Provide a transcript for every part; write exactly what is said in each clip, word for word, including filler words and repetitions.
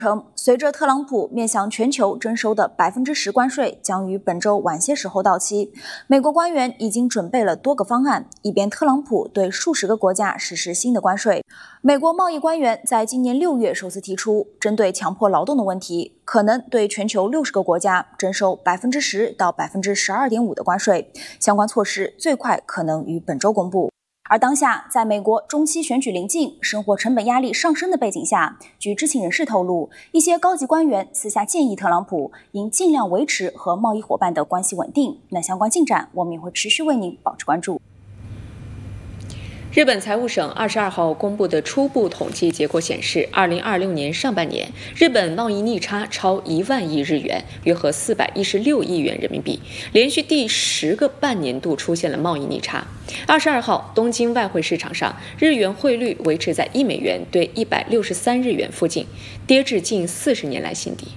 称，随着特朗普面向全球征收的百分之十关税将于本周晚些时候到期，美国官员已经准备了多个方案，以便特朗普对数十个国家实施新的关税。美国贸易官员在今年六月首次提出，针对强迫劳动的问题，可能对全球六十个国家征收百分之十到百分之十二点五的关税，相关措施最快可能于本周公布。而当下，在美国中期选举临近、生活成本压力上升的背景下，据知情人士透露，一些高级官员私下建议特朗普应尽量维持和贸易伙伴的关系稳定。那相关进展，我们也会持续为您保持关注。 日本财务省二十二号公布的初步统计结果显示，二零二六年上半年，日本贸易逆差超一万亿日元，约合四百一十六亿元人民币，连续第十个半年度出现了贸易逆差。二十二号，东京外汇市场上，日元汇率维持在一美元兑一百六十三日元附近，跌至近四十年来新低。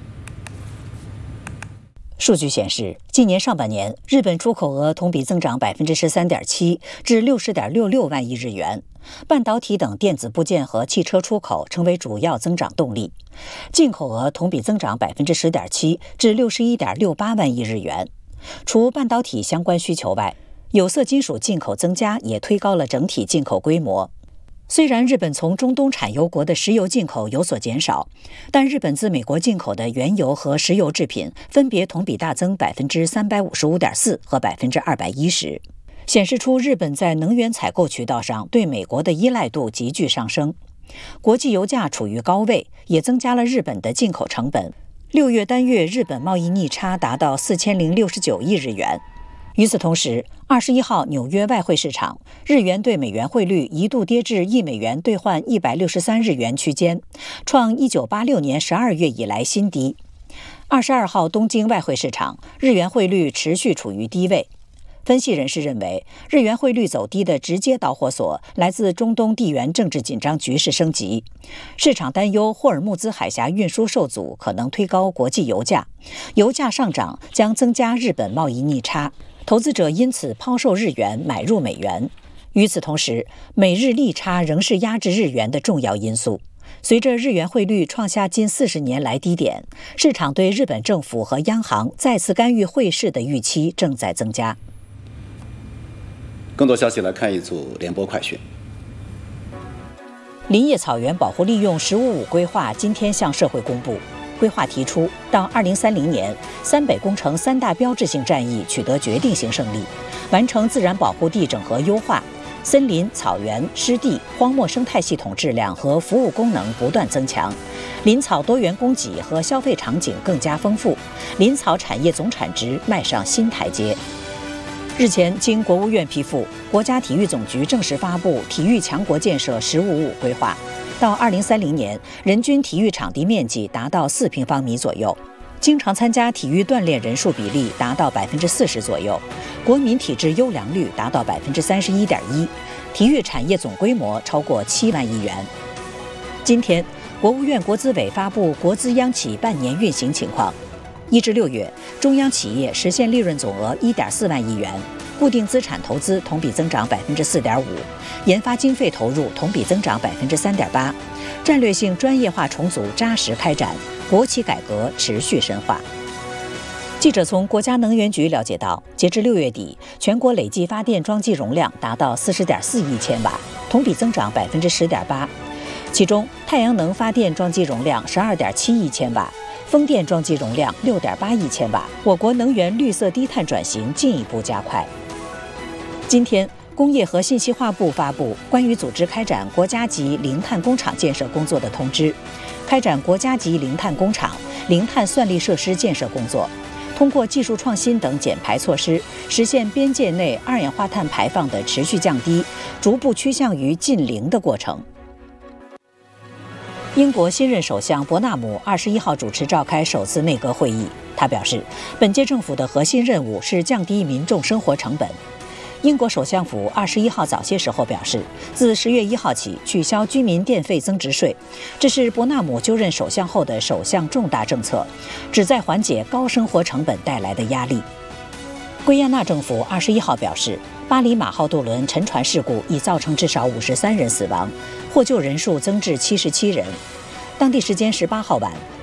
数据显示，今年上半年，日本出口额同比增长百分之十三点七，至六十点六六万亿日元。半导体等电子部件和汽车出口成为主要增长动力。进口额同比增长百分之十点七，至六十一点六八万亿日元。除半导体相关需求外，有色金属进口增加也推高了整体进口规模。虽然日本从中东产油国的石油进口有所减少，但日本自美国进口的原油和石油制品分别同比大增百分之三百五十五点四和百分之二百一十，显示出日本在能源采购渠道上对美国的依赖度急剧上升。国际油价处于高位，也增加了日本的进口成本。六月单月日本贸易逆差达到四千零六十九亿日元。与此同时，二十一号纽约外汇市场，日元对美元汇率一度跌至一美元兑换一百六十三日元区间，创一九八六年十二月以来新低。二十二号东京外汇市场，日元汇率持续处于低位。分析人士认为，日元汇率走低的直接导火索来自中东地缘政治紧张局势升级。市场担忧霍尔木兹海峡运输受阻可能推高国际油价，油价上涨将增加日本贸易逆差。投资者因此抛售日元，买入美元。与此同时，美日利差仍是压制日元的重要因素。随着日元汇率创下近四十年来低点，市场对日本政府和央行再次干预汇市的预期正在增加。 更多消息来看一组联播快讯。 林业草原保护利用“十五五”规划今天向社会公布。规划提出，到二零三零年，三北工程三大标志性战役取得决定性胜利，完成自然保护地整合优化，森林、草原、湿地、荒漠生态系统质量和服务功能不断增强，林草多元供给和消费场景更加丰富，林草产业总产值迈上新台阶。日前，经国务院批复，国家体育总局正式发布体育强国建设“十五五”规划。到二零三零年，人均体育场地面积达到四平方米左右，经常参加体育锻炼人数比例达到百分之四十左右，国民体质优良率达到百分之三十一点一，体育产业总规模超过七万亿元。今天，国务院国资委发布国资央企半年运行情况，一至六月，中央企业实现利润总额一点四万亿元。固定资产投资同比增长百分之四点五，研发经费投入同比增长百分之三点八，战略性专业化重组扎实开展，国企改革持续深化。记者从国家能源局了解到，截至六月底，全国累计发电装机容量达到四十点四亿千瓦，同比增长百分之十点八。其中，太阳能发电装机容量十二点七亿千瓦。风电装机容量六点八亿千瓦，我国能源绿色低碳转型进一步加快。今天，工业和信息化部发布关于组织开展国家级零碳工厂建设工作的通知，开展国家级零碳工厂、零碳算力设施建设工作，通过技术创新等减排措施，实现边界内二氧化碳排放的持续降低，逐步趋向于近零的过程。英国新任首相伯纳姆二十一号主持召开首次内阁会议，他表示，本届政府的核心任务是降低民众生活成本。英国首相府二十一号早些时候表示，自十月一号起取消居民电费增值税，这是伯纳姆就任首相后的首项重大政策，旨在缓解高生活成本带来的压力。圭亚那政府二十一号表示，巴黎马号渡轮沉船事故已造成至少五十三人死亡，获救人数增至七十七人。 当地时间十八号晚，